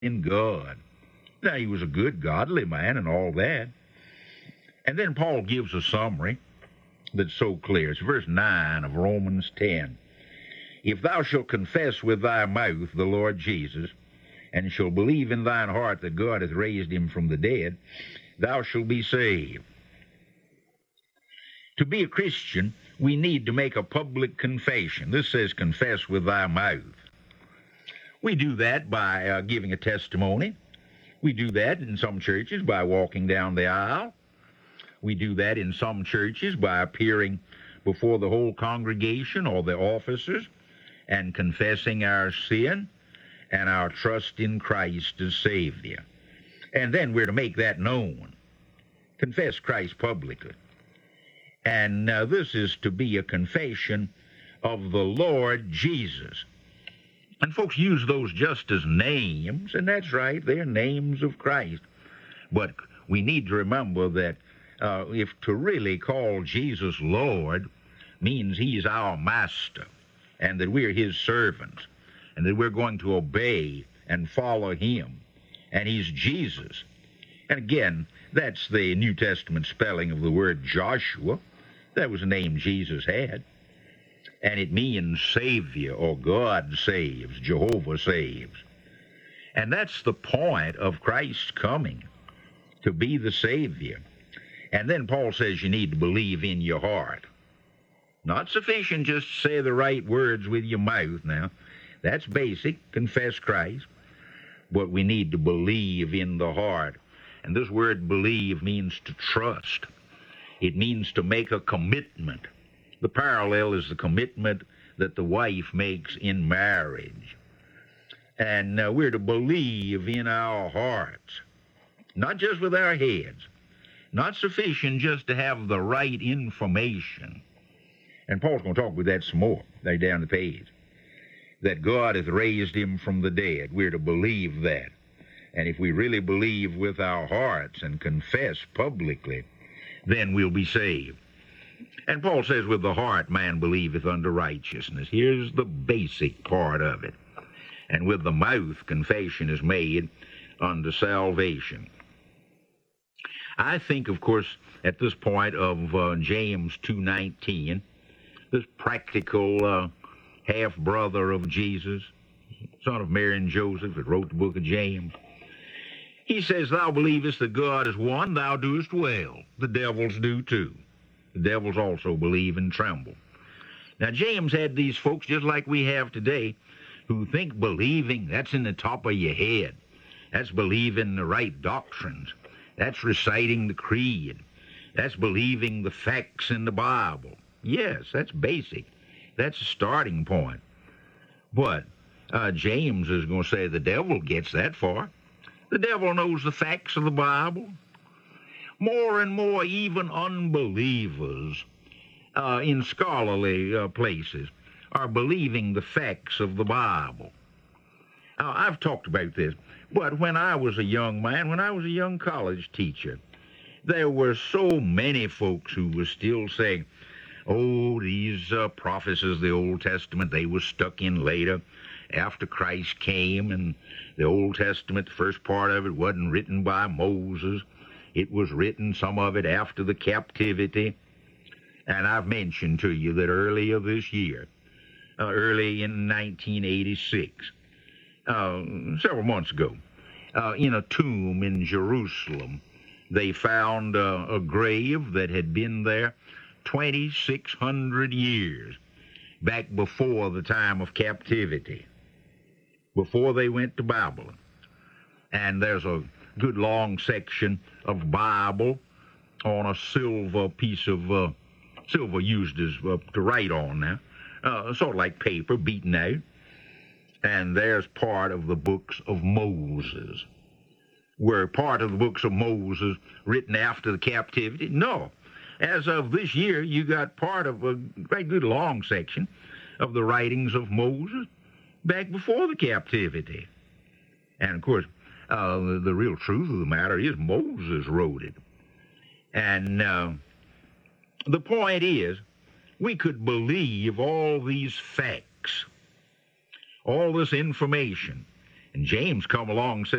in God. Now, he was a good, godly man and all that. And then Paul gives a summary that's so clear. It's verse 9 of Romans 10. If thou shalt confess with thy mouth the Lord Jesus, and shalt believe in thine heart that God hath raised him from the dead, thou shalt be saved. To be a Christian, we need to make a public confession. This says, confess with thy mouth. We do that by giving a testimony. We do that in some churches by walking down the aisle. We do that in some churches by appearing before the whole congregation or the officers and confessing our sin and our trust in Christ as Savior. And then we're to make that known. Confess Christ publicly. And this is to be a confession of the Lord Jesus. And folks use those just as names, and that's right, they're names of Christ. But we need to remember that if to really call Jesus Lord means he's our master, and that we're his servants, and that we're going to obey and follow him, and he's Jesus. And again, that's the New Testament spelling of the word Joshua. That was a name Jesus had. And it means Savior, or God saves, Jehovah saves. And that's the point of Christ's coming, to be the Savior. And then Paul says you need to believe in your heart. Not sufficient just to say the right words with your mouth now. That's basic, confess Christ. But we need to believe in the heart. And this word believe means to trust. It means to make a commitment. The parallel is the commitment that the wife makes in marriage. And we're to believe in our hearts, not just with our heads. Not sufficient just to have the right information. And Paul's going to talk with that some more, there down the page. That God hath raised him from the dead. We're to believe that. And if we really believe with our hearts and confess publicly, then we'll be saved. And Paul says, with the heart man believeth unto righteousness. Here's the basic part of it. And with the mouth confession is made unto salvation. I think, of course, at this point of James 2:19, this practical half-brother of Jesus, son of Mary and Joseph, that wrote the book of James. He says, thou believest that God is one, thou doest well. The devils do too. The devils also believe and tremble. Now, James had these folks, just like we have today, who think believing, that's in the top of your head. That's believing the right doctrines. That's reciting the creed. That's believing the facts in the Bible. Yes, that's basic. That's a starting point. But James is going to say the devil gets that far. The devil knows the facts of the Bible. More and more, even unbelievers in scholarly places are believing the facts of the Bible. I've talked about this, but when I was a young man, when I was a young college teacher, there were so many folks who were still saying, oh, these prophecies of the Old Testament, they were stuck in later after Christ came, and the Old Testament, the first part of it, wasn't written by Moses. It was written, some of it, after the captivity. And I've mentioned to you that earlier this year, early in 1986, several months ago, in a tomb in Jerusalem, they found a grave that had been there 2,600 years, back before the time of captivity, before they went to Babylon. And there's a good long section of Bible on a silver piece of silver used as to write on now, sort of like paper beaten out. And there's part of the books of Moses. Were part of the books of Moses written after the captivity? No. As of this year, you got part of a great good long section of the writings of Moses back before the captivity. And of course, the real truth of the matter is Moses wrote it. And the point is, we could believe all these facts, all this information, And James come along and says,